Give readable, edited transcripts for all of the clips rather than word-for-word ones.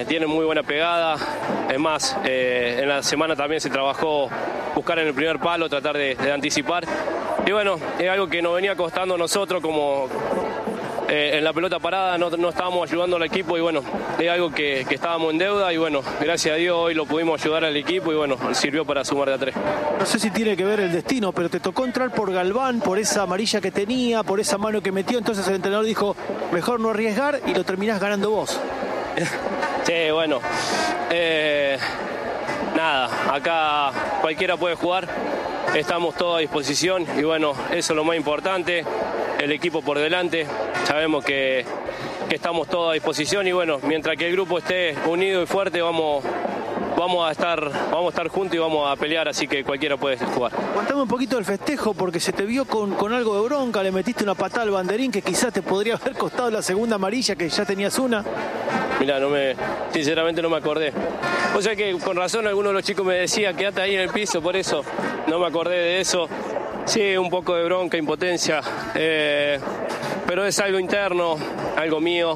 tienen muy buena pegada. Es más, en la semana también se trabajó buscar en el primer palo, tratar de anticipar. Y bueno, es algo que nos venía costando a nosotros como... en la pelota parada no estábamos ayudando al equipo y bueno, es algo que estábamos en deuda y bueno, gracias a Dios hoy lo pudimos ayudar al equipo y bueno, sirvió para sumar de a 3. No sé si tiene que ver el destino, pero te tocó entrar por Galván, por esa amarilla que tenía, por esa mano que metió, entonces el entrenador dijo, mejor no arriesgar y lo terminás ganando vos. Sí, bueno, nada, acá cualquiera puede jugar, estamos todos a disposición y bueno, eso es lo más importante, el equipo por delante, sabemos que estamos todos a disposición y bueno, mientras que el grupo esté unido y fuerte vamos a estar juntos y vamos a pelear, así que cualquiera puede jugar. Contame un poquito del festejo porque se te vio con algo de bronca, le metiste una patada al banderín que quizás te podría haber costado la segunda amarilla que ya tenías una. Mirá, sinceramente no me acordé. O sea que con razón algunos de los chicos me decían quédate ahí en el piso, por eso no me acordé de eso. Sí, un poco de bronca, impotencia, pero es algo interno, algo mío.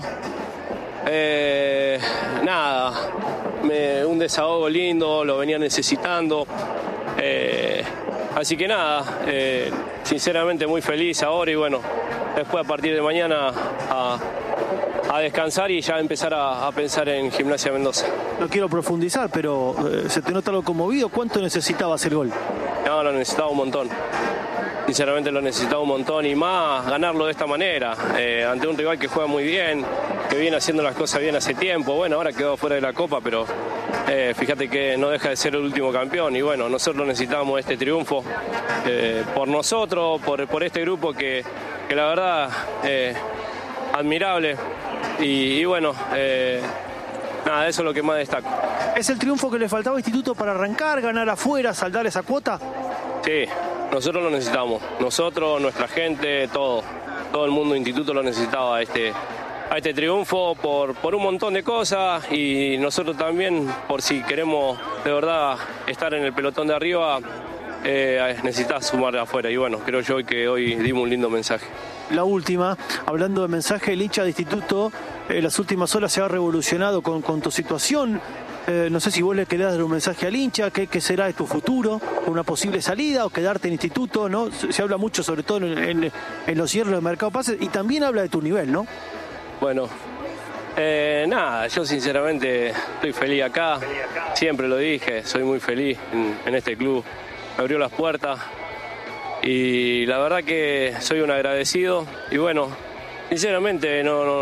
Nada, un desahogo lindo, lo venía necesitando. Así que nada, sinceramente muy feliz ahora y bueno, después a partir de mañana a descansar y ya empezar a pensar en Gimnasia Mendoza. No quiero profundizar, pero se te nota algo conmovido. ¿Cuánto necesitabas el gol? No, lo necesitaba un montón. Sinceramente lo necesitaba un montón y más ganarlo de esta manera, ante un rival que juega muy bien, que viene haciendo las cosas bien hace tiempo. Bueno, ahora quedó fuera de la Copa, pero fíjate que no deja de ser el último campeón y bueno, nosotros necesitábamos este triunfo por nosotros, por este grupo que la verdad admirable y bueno, nada, eso es lo que más destaco. ¿Es el triunfo que le faltaba a Instituto para arrancar, ganar afuera, saldar esa cuota? Sí, nosotros lo necesitamos, nosotros, nuestra gente, todo el mundo de Instituto lo necesitaba a este triunfo por un montón de cosas y nosotros también por si queremos de verdad estar en el pelotón de arriba, necesitas sumar de afuera y bueno, creo yo que hoy dimos un lindo mensaje. La última, hablando de mensaje, el hincha de Instituto, las últimas horas se ha revolucionado con tu situación. No sé si vos le querés dar un mensaje al hincha, ¿qué será de tu futuro? ¿Una posible salida o quedarte en Instituto? ¿No? Se habla mucho, sobre todo en los cierres del mercado de pases, y también habla de tu nivel, ¿no? Bueno, nada, yo sinceramente estoy feliz acá, siempre lo dije, soy muy feliz en este club, me abrió las puertas y la verdad que soy un agradecido y bueno, sinceramente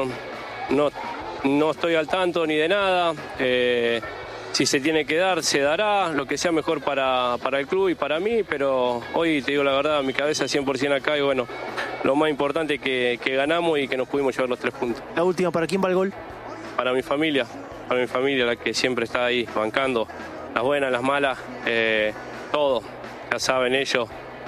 no estoy al tanto ni de nada, si se tiene que dar, se dará, lo que sea mejor para el club y para mí, pero hoy te digo la verdad, mi cabeza 100% acá y bueno, lo más importante es que ganamos y que nos pudimos llevar los 3 puntos. La última, ¿para quién va el gol? Para mi familia, la que siempre está ahí bancando, las buenas, las malas, todo, ya saben ellos.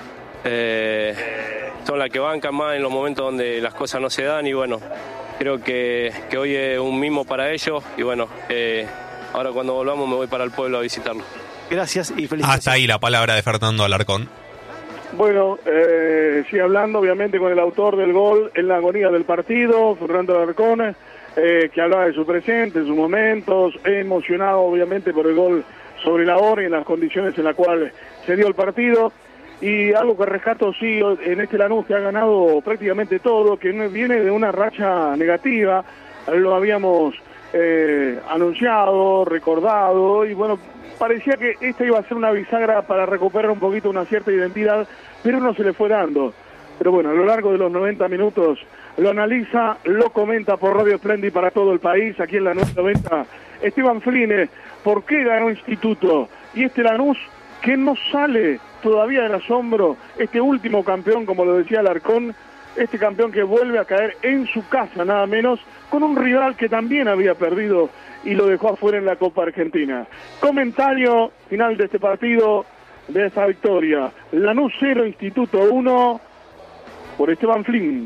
Son las que bancan más en los momentos donde las cosas no se dan y bueno, creo que hoy es un mimo para ellos y bueno, ahora cuando volvamos me voy para el pueblo a visitarlo. Gracias y felicidades. Hasta ahí la palabra de Fernando Alarcón. Bueno, sigue hablando obviamente con el autor del gol en la agonía del partido, Fernando Alarcón, que hablaba de su presente, de sus momentos, emocionado obviamente por el gol sobre la hora y en las condiciones en las cuales se dio el partido. Y algo que rescato, sí, en este Lanús que ha ganado prácticamente todo, que viene de una racha negativa, lo habíamos anunciado, recordado, y bueno, parecía que esta iba a ser una bisagra para recuperar un poquito una cierta identidad, pero no se le fue dando. Pero bueno, a lo largo de los 90 minutos lo analiza, lo comenta por Radio Splendid para todo el país, aquí en la 990, Esteban Fline, ¿por qué ganó Instituto? Y este Lanús que no sale todavía del asombro, este último campeón, como lo decía Alarcón, este campeón que vuelve a caer en su casa, nada menos, con un rival que también había perdido y lo dejó afuera en la Copa Argentina. Comentario final de este partido, de esta victoria. Lanús 0, Instituto 1, por Esteban Flynn.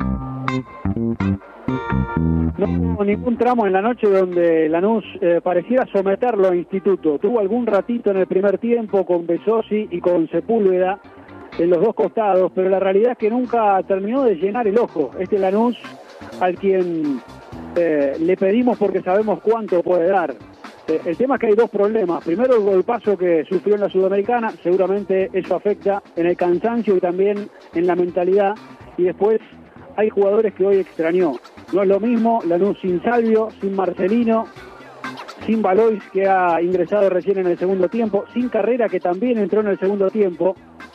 No hubo ningún tramo en la noche donde Lanús pareciera someterlo a Instituto. Tuvo algún ratito en el primer tiempo con Besosi y con Sepúlveda en los dos costados, pero la realidad es que nunca terminó de llenar el ojo. Este Lanús al quien le pedimos porque sabemos cuánto puede dar. El tema es que hay dos problemas. Primero, el golpazo que sufrió en la Sudamericana, seguramente eso afecta en el cansancio y también en la mentalidad. Y después hay jugadores que hoy extrañó. No es lo mismo Lanús sin Salvio, sin Marcelino, sin Valois, que ha ingresado recién en el segundo tiempo, sin Carrera, que también entró en el segundo tiempo.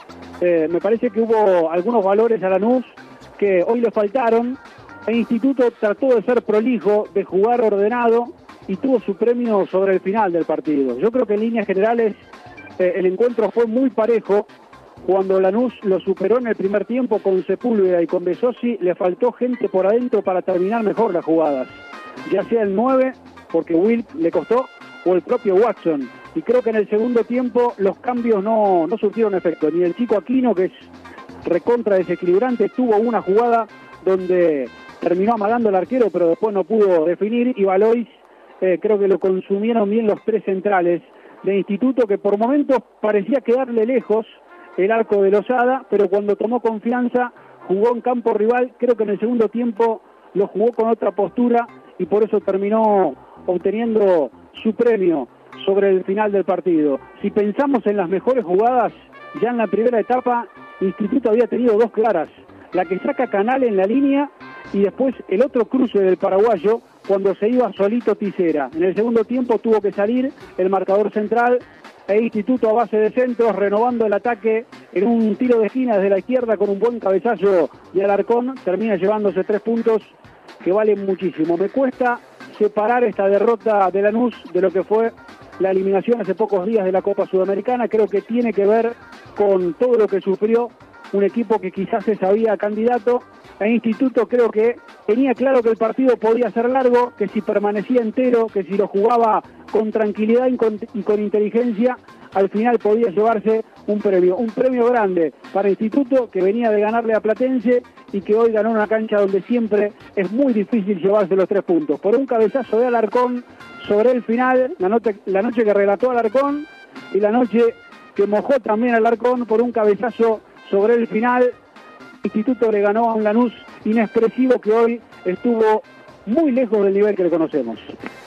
Me parece que hubo algunos valores a Lanús que hoy le faltaron. El Instituto trató de ser prolijo, de jugar ordenado, y tuvo su premio sobre el final del partido. Yo creo que en líneas generales el encuentro fue muy parejo. Cuando Lanús lo superó en el primer tiempo con Sepúlveda y con Besosi, le faltó gente por adentro para terminar mejor las jugadas. Ya sea el 9, porque Wilk le costó, o el propio Watson. Y creo que en el segundo tiempo los cambios no surtieron efecto. Ni el chico Aquino, que es recontra desequilibrante, tuvo una jugada donde terminó amagando al arquero, pero después no pudo definir, y Valois creo que lo consumieron bien los tres centrales de Instituto, que por momentos parecía quedarle lejos el arco de Lozada, pero cuando tomó confianza jugó en campo rival. Creo que en el segundo tiempo lo jugó con otra postura y por eso terminó obteniendo su premio sobre el final del partido. Si pensamos en las mejores jugadas, ya en la primera etapa Instituto había tenido dos claras, la que saca Canal en la línea y después el otro cruce del paraguayo cuando se iba solito Tisera. En el segundo tiempo tuvo que salir el marcador central e Instituto a base de centros, renovando el ataque en un tiro de esquina desde la izquierda con un buen cabezazo de Alarcón, termina llevándose 3 puntos que valen muchísimo. Me cuesta separar esta derrota de Lanús de lo que fue la eliminación hace pocos días de la Copa Sudamericana. Creo que tiene que ver con todo lo que sufrió un equipo que quizás se sabía candidato. El Instituto creo que tenía claro que el partido podía ser largo, que si permanecía entero, que si lo jugaba con tranquilidad y con inteligencia, al final podía llevarse un premio grande para Instituto, que venía de ganarle a Platense y que hoy ganó una cancha donde siempre es muy difícil llevarse los 3 puntos. Por un cabezazo de Alarcón sobre el final, la noche que relató Alarcón y la noche que mojó también Alarcón por un cabezazo sobre el final. Instituto le ganó a un Lanús inexpresivo que hoy estuvo muy lejos del nivel que le conocemos.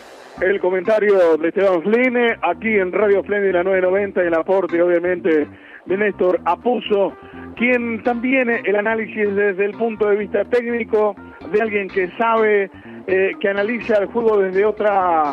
El comentario de Esteban Fline, aquí en Radio Fline de la 990, y el aporte obviamente de Néstor Apuzzo, quien también el análisis desde el punto de vista técnico, de alguien que sabe, que analiza el juego desde otra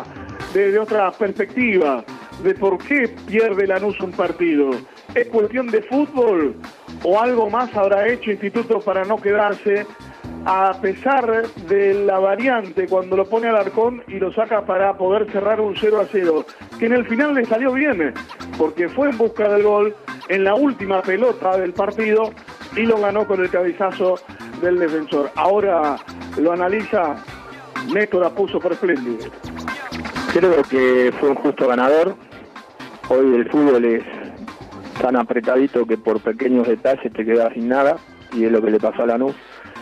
perspectiva, de por qué pierde Lanús un partido. ¿Es cuestión de fútbol o algo más habrá hecho Instituto para no quedarse, a pesar de la variante cuando lo pone Alarcón y lo saca para poder cerrar un 0-0, que en el final le salió bien, porque fue en busca del gol en la última pelota del partido y lo ganó con el cabezazo del defensor? Ahora lo analiza Néstor Apuzzo por Espléndido. Creo que fue un justo ganador. Hoy el fútbol es tan apretadito que por pequeños detalles te quedas sin nada, y es lo que le pasó a Lanús.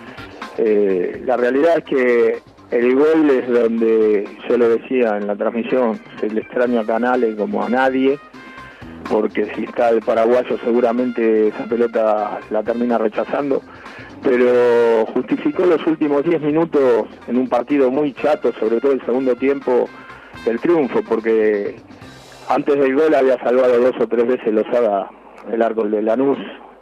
La realidad es que el gol es donde, yo lo decía en la transmisión, se le extraña a Canales como a nadie, porque si está el paraguayo seguramente esa pelota la termina rechazando, pero justificó los últimos 10 minutos en un partido muy chato, sobre todo el segundo tiempo, del triunfo, porque antes del gol había salvado 2 o 3 veces Lozada el arco de Lanús,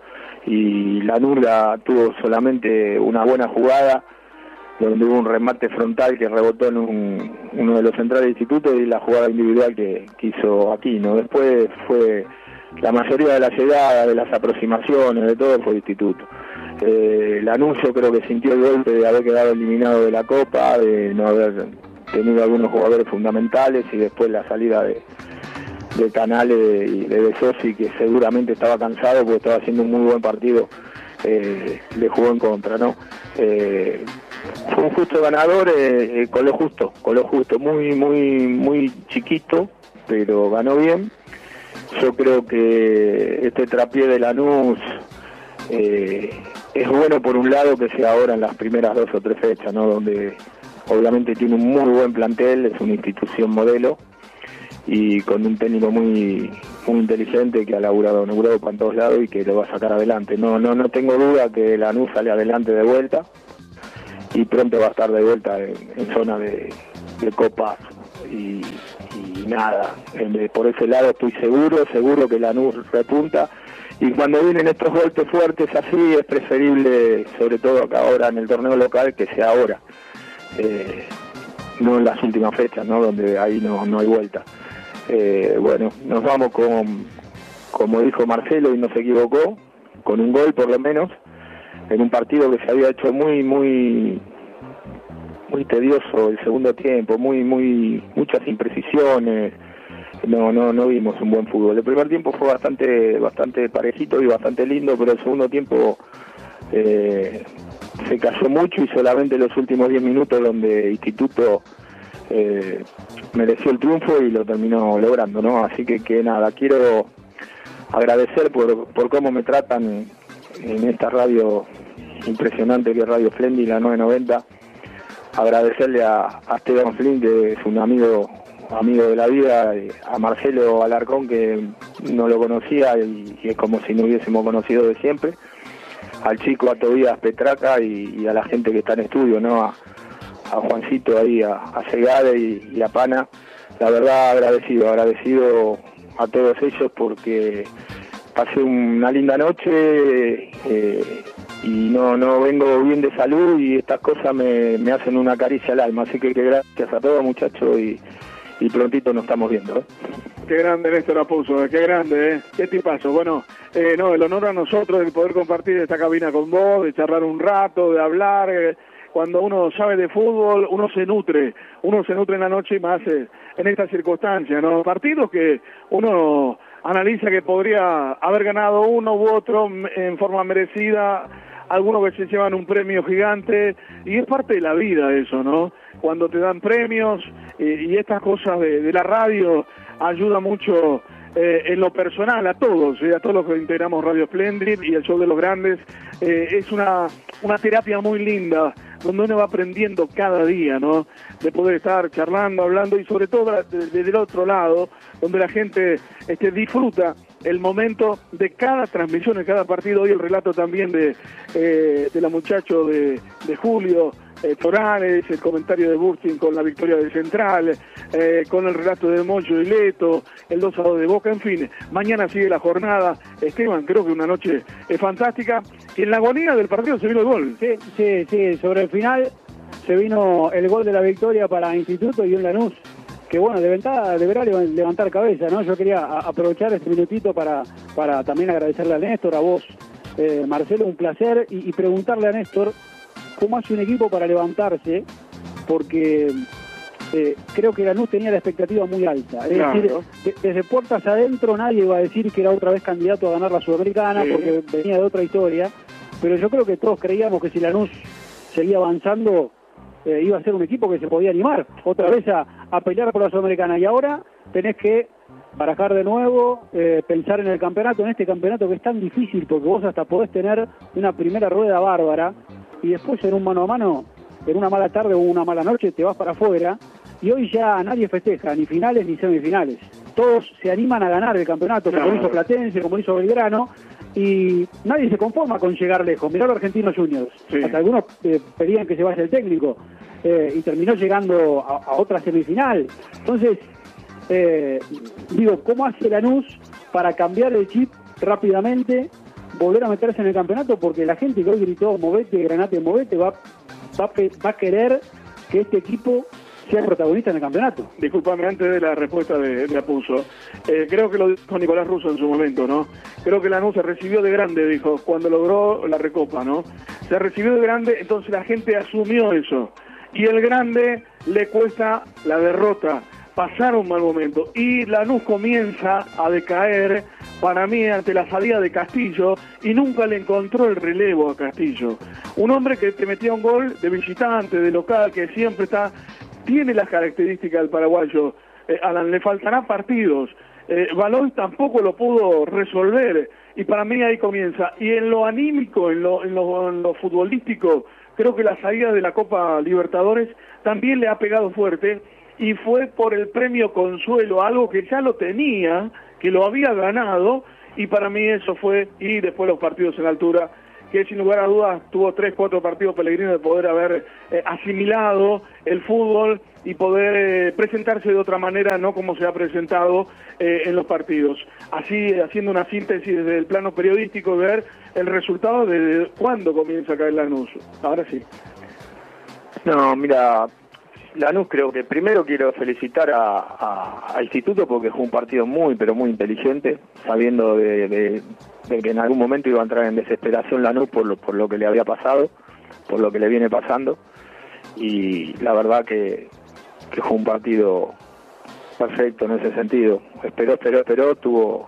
y Lanús tuvo solamente una buena jugada donde hubo un remate frontal que rebotó en uno de los centrales de Instituto, y la jugada individual que hizo Aquino. Después fue la mayoría de las llegadas, de las aproximaciones, de todo fue Instituto. Lanús yo creo que sintió el golpe de haber quedado eliminado de la Copa, de no haber tenido algunos jugadores fundamentales, y después la salida de Canales y de Besosi, que seguramente estaba cansado porque estaba haciendo un muy buen partido, le jugó en contra, ¿no? Fue un justo ganador, con lo justo, muy chiquito, pero ganó bien. Yo creo que este trapié de Lanús es bueno por un lado que sea ahora en las primeras 2 o 3 fechas, ¿no? Donde obviamente tiene un muy buen plantel, es una institución modelo, y con un técnico muy inteligente que ha laburado en Europa en todos lados y que lo va a sacar adelante. No tengo duda que Lanús sale adelante de vuelta y pronto va a estar de vuelta en zona de copas y nada, por ese lado estoy seguro que Lanús repunta, y cuando vienen estos golpes fuertes así es preferible, sobre todo acá ahora en el torneo local, que sea ahora, no en las últimas fechas, ¿no? Donde ahí no hay vuelta. Bueno, nos vamos como dijo Marcelo y no se equivocó, con un gol por lo menos, en un partido que se había hecho muy tedioso el segundo tiempo, muchas imprecisiones, no vimos un buen fútbol. El primer tiempo fue bastante parejito y bastante lindo, pero el segundo tiempo se cayó mucho, y solamente los últimos 10 minutos donde Instituto mereció el triunfo y lo terminó logrando, ¿no? Así que nada, quiero agradecer por cómo me tratan en esta radio impresionante que es Radio Flendi, la 990. Agradecerle a Esteban Flynn, que es un amigo de la vida, a Marcelo Alarcón, que no lo conocía y es como si no hubiésemos conocido de siempre, al chico, a Tobías Petraca y a la gente que está en estudio, ¿no? A Juancito ahí, a Segade y a Pana. La verdad agradecido a todos ellos, porque pasé una linda noche y no vengo bien de salud, y estas cosas me hacen una caricia al alma, así que gracias a todos, muchachos, y prontito nos estamos viendo, ¿eh? Qué grande Néstor Apuzzo, qué grande, ¿eh? Qué tipazo. Bueno, el honor a nosotros de poder compartir esta cabina con vos, de charlar un rato, de hablar. Cuando uno sabe de fútbol, uno se nutre en la noche, y más en estas circunstancias, ¿no? Partidos que uno analiza que podría haber ganado uno u otro en forma merecida, algunos que se llevan un premio gigante, y es parte de la vida eso, ¿no? Cuando te dan premios, y estas cosas de la radio ayuda mucho en lo personal a todos los que integramos Radio Splendid y el Show de los Grandes. Es una terapia muy linda, donde uno va aprendiendo cada día, ¿no? De poder estar charlando, hablando, y sobre todo desde el otro lado, donde la gente disfruta el momento de cada transmisión, de cada partido. Hoy el relato también de la muchacho de Julio Torales, el comentario de Bursin con la victoria del Central, con el relato de Mocho y Leto, el 2-2 de Boca, en fin. Mañana sigue la jornada. Esteban, creo que una noche fantástica. Y en la agonía del partido se vino el gol. Sí, sobre el final se vino el gol de la victoria para Instituto y un Lanús, que bueno, deberá levantar cabeza, ¿no? Yo quería aprovechar este minutito para también agradecerle a Néstor, a vos, Marcelo, un placer, y preguntarle a Néstor cómo hace un equipo para levantarse, porque creo que Lanús tenía la expectativa muy alta. Es decir, desde puertas adentro nadie iba a decir que era otra vez candidato a ganar la Sudamericana, porque venía de otra historia, pero yo creo que todos creíamos que si Lanús seguía avanzando, iba a ser un equipo que se podía animar otra vez a pelear por la Sudamericana. Y ahora tenés que barajar de nuevo, pensar en el campeonato, en este campeonato que es tan difícil, porque vos hasta podés tener una primera rueda bárbara, y después en un mano a mano, en una mala tarde o una mala noche, te vas para afuera, y hoy ya nadie festeja, ni finales ni semifinales. Todos se animan a ganar el campeonato, como lo hizo Platense, como lo hizo Belgrano, y nadie se conforma con llegar lejos. Mirá los Argentinos Juniors, hasta algunos pedían que se vaya el técnico, y terminó llegando a otra semifinal. Entonces, ¿cómo hace Lanús para cambiar el chip rápidamente, volver a meterse en el campeonato? Porque la gente que hoy gritó movete, Granate, movete, va a querer que este equipo sea protagonista en el campeonato. Disculpame, antes de la respuesta de Apuzzo, creo que lo dijo Nicolás Russo en su momento, ¿no? Creo que Lanús se recibió de grande, dijo, cuando logró la Recopa, ¿no? Se recibió de grande, entonces la gente asumió eso, y el grande le cuesta la derrota, pasar un mal momento, y Lanús comienza a decaer, para mí, ante la salida de Castillo, y nunca le encontró el relevo a Castillo. Un hombre que te metía un gol de visitante, de local, que siempre tiene las características del paraguayo. Alan, le faltará partidos. Baloy tampoco lo pudo resolver, y para mí ahí comienza. Y en lo anímico, en lo futbolístico, creo que la salida de la Copa Libertadores también le ha pegado fuerte, y fue por el premio Consuelo, algo que ya lo tenía, que lo había ganado, y para mí eso fue, y después los partidos en altura, que sin lugar a dudas tuvo 3-4 partidos Pellegrino de poder haber asimilado el fútbol y poder presentarse de otra manera, no como se ha presentado en los partidos. Así, haciendo una síntesis desde el plano periodístico, ver el resultado de cuándo comienza a caer Lanús. Ahora sí. No, mira, Lanús, creo que primero quiero felicitar a Instituto porque fue un partido muy, pero muy inteligente, sabiendo de que en algún momento iba a entrar en desesperación Lanús por lo que le había pasado, por lo que le viene pasando, y la verdad que fue un partido perfecto en ese sentido. Esperó, tuvo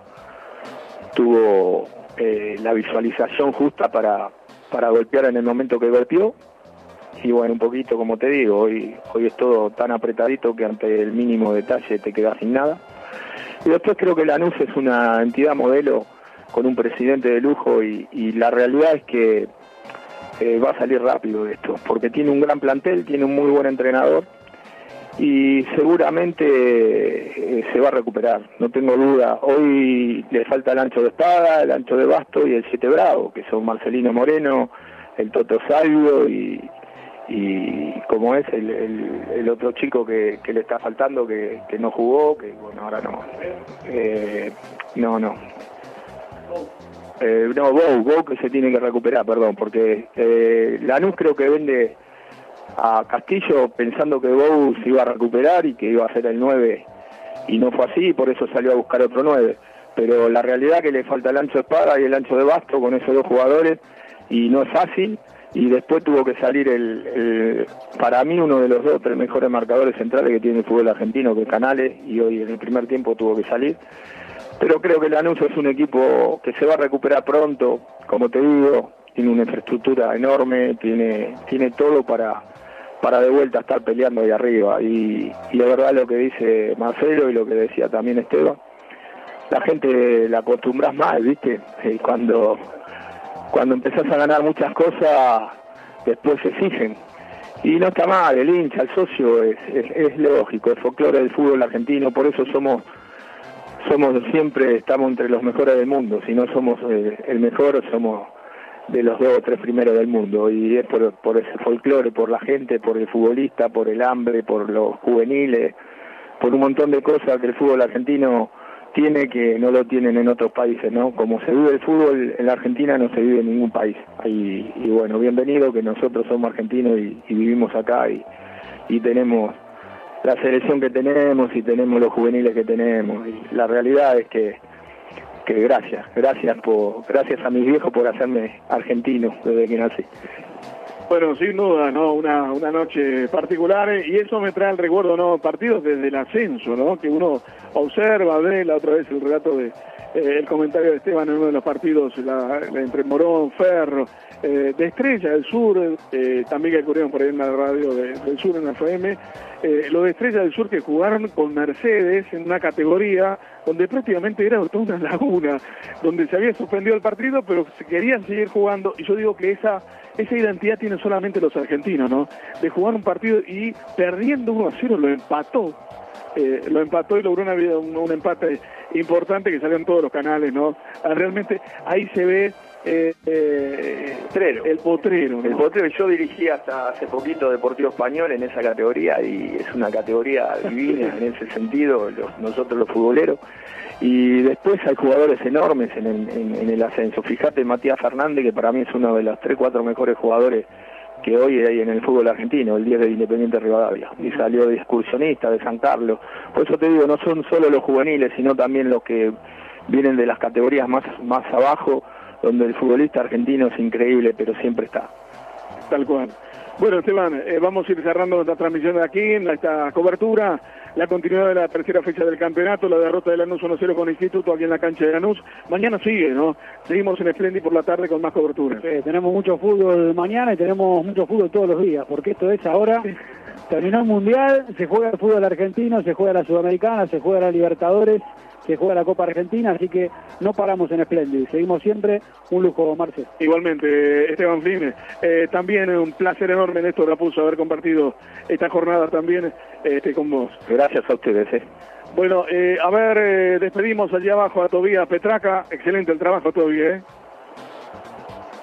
la visualización justa para golpear en el momento que golpeó. Y bueno, un poquito, como te digo, hoy es todo tan apretadito que ante el mínimo detalle te quedas sin nada. Y después creo que Lanús es una entidad modelo con un presidente de lujo y la realidad es que va a salir rápido esto, porque tiene un gran plantel, tiene un muy buen entrenador y seguramente se va a recuperar, no tengo duda. Hoy le falta el ancho de espada, el ancho de basto y el 7 bravo, que son Marcelino Moreno, el Toto Salvio y como es el otro chico que le está faltando, que no jugó, que bueno, ahora no. Bou que se tiene que recuperar, perdón, porque Lanús creo que vende a Castillo pensando que Bou se iba a recuperar y que iba a ser el 9 y no fue así, por eso salió a buscar otro 9. Pero la realidad es que le falta el ancho de espada y el ancho de basto con esos dos jugadores y no es fácil. Y después tuvo que salir para mí uno de los 2 o 3 mejores marcadores centrales que tiene el fútbol argentino, que es Canales, y hoy en el primer tiempo tuvo que salir. Pero creo que Lanús es un equipo que se va a recuperar pronto, como te digo, tiene una infraestructura enorme, tiene todo para de vuelta estar peleando ahí arriba. Y de verdad lo que dice Marcelo y lo que decía también Esteban, la gente la acostumbras mal, ¿viste? Cuando empezás a ganar muchas cosas, después se exigen. Y no está mal, el hincha, el socio, es lógico, el folclore del fútbol argentino, por eso somos siempre, estamos entre los mejores del mundo. Si no somos el mejor, somos de los 2 o 3 primeros del mundo. Y es por ese folclore, por la gente, por el futbolista, por el hambre, por los juveniles, por un montón de cosas que el fútbol argentino tiene que no lo tienen en otros países, ¿no? Como se vive el fútbol en la Argentina, no se vive en ningún país. Y bueno, bienvenido, que nosotros somos argentinos y vivimos acá y tenemos la selección que tenemos y tenemos los juveniles que tenemos. Y la realidad es que gracias a mis viejos por hacerme argentino desde que nací. Bueno, sin duda, ¿no? Una noche particular, y eso me trae el recuerdo, ¿no? Partidos desde el ascenso, ¿no? Que uno observa, ve la otra vez el relato de el comentario de Esteban en uno de los partidos entre Morón, Ferro, de Estrella del Sur, también que ocurrieron por ahí en la radio del Sur, en la FM, lo de Estrella del Sur que jugaron con Mercedes en una categoría donde prácticamente era toda una laguna, donde se había suspendido el partido, pero se querían seguir jugando, y yo digo que esa identidad tienen solamente los argentinos, ¿no? De jugar un partido y perdiendo 1-0 lo empató y logró un empate importante que salió en todos los canales, ¿no? Realmente ahí se ve el potrero, ¿no? El potrero. Yo dirigí hasta hace poquito Deportivo Español en esa categoría y es una categoría divina en ese sentido, nosotros los futboleros. Y después hay jugadores enormes en el ascenso. Fíjate Matías Fernández, que para mí es uno de los 3-4 mejores jugadores que hoy hay en el fútbol argentino, el 10 de Independiente Rivadavia, y salió de excursionista de San Carlos. Por eso te digo, no son solo los juveniles, sino también los que vienen de las categorías más abajo, donde el futbolista argentino es increíble, pero siempre está. Tal cual. Bueno, Esteban, vamos a ir cerrando nuestra transmisión de aquí, en esta cobertura, la continuidad de la tercera fecha del campeonato, la derrota de Lanús 1-0 con Instituto aquí en la cancha de Lanús. Mañana sigue, ¿no? Seguimos en Splendid por la tarde con más cobertura. Tenemos mucho fútbol mañana y tenemos mucho fútbol todos los días, porque esto es ahora, terminó el Mundial, se juega el fútbol argentino, se juega la Sudamericana, se juega la Libertadores, se juega la Copa Argentina, así que no paramos en Splendid, seguimos siempre. Un lujo, Marce. Igualmente, Esteban Flynn, también un placer enorme, Néstor Raposo, haber compartido esta jornada también con vos. Gracias a ustedes. Bueno, despedimos allá abajo a Tobías Petraca, excelente el trabajo, Tobías.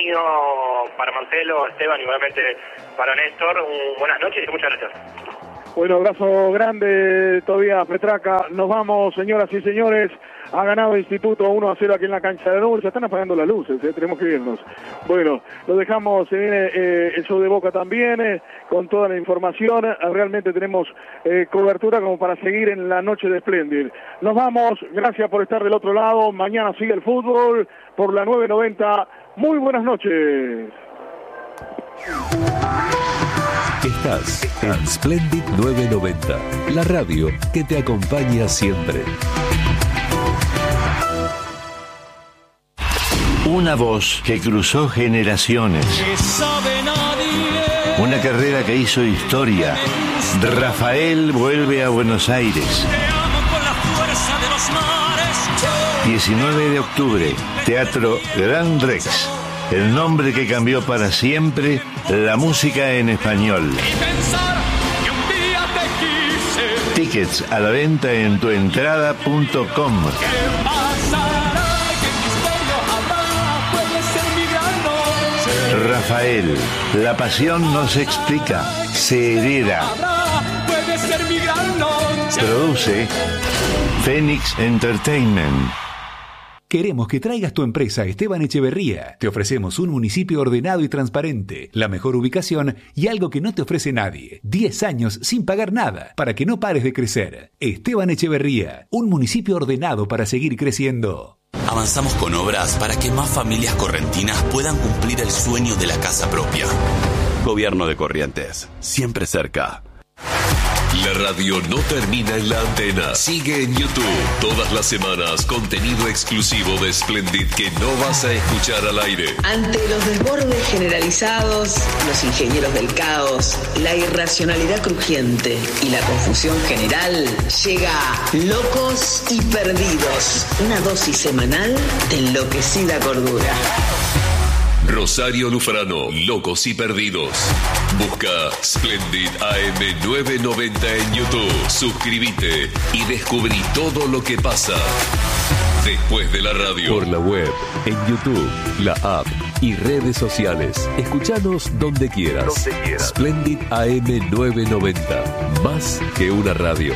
Para Marcelo, Esteban, igualmente para Néstor, buenas noches y muchas gracias. Bueno, abrazo grande todavía, Petraca. Nos vamos, señoras y señores. Ha ganado Instituto 1-0 aquí en la cancha de Lanús. Ya están apagando las luces, tenemos que irnos. Bueno, lo dejamos, se viene el show de Boca también, con toda la información. Realmente tenemos cobertura como para seguir en la noche de Splendid. Nos vamos, gracias por estar del otro lado. Mañana sigue el fútbol por la 990. Muy buenas noches. Estás en Splendid 990, la radio que te acompaña siempre. Una voz que cruzó generaciones. Una carrera que hizo historia. Rafael vuelve a Buenos Aires. 19 de octubre, Teatro Gran Rex. El nombre que cambió para siempre la música en español. Tickets a la venta en tuentrada.com. Rafael, la pasión no se explica, se hereda. Produce Phoenix Entertainment. Queremos que traigas tu empresa a Esteban Echeverría. Te ofrecemos un municipio ordenado y transparente, la mejor ubicación y algo que no te ofrece nadie. 10 años sin pagar nada, para que no pares de crecer. Esteban Echeverría, un municipio ordenado para seguir creciendo. Avanzamos con obras para que más familias correntinas puedan cumplir el sueño de la casa propia. Gobierno de Corrientes, siempre cerca. La radio no termina en la antena. Sigue en YouTube. Todas las semanas, contenido exclusivo de Splendid que no vas a escuchar al aire. Ante los desbordes generalizados, los ingenieros del caos, la irracionalidad crujiente y la confusión general, llega Locos y Perdidos. Una dosis semanal de enloquecida cordura. Rosario Lufrano, Locos y Perdidos. Busca Splendid AM 990 en YouTube. Suscríbete y descubrí todo lo que pasa después de la radio. Por la web, en YouTube, la app y redes sociales. Escuchanos donde quieras. Splendid AM 990. Más que una radio.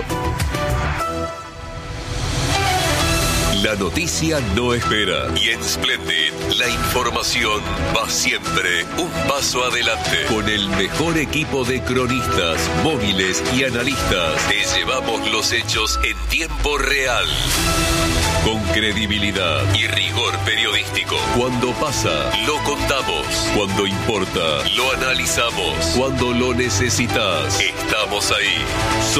La noticia no espera y en Splendid la información va siempre un paso adelante. Con el mejor equipo de cronistas, móviles y analistas, te llevamos los hechos en tiempo real. Con credibilidad y rigor periodístico. Cuando pasa, lo contamos. Cuando importa, lo analizamos. Cuando lo necesitas, estamos ahí.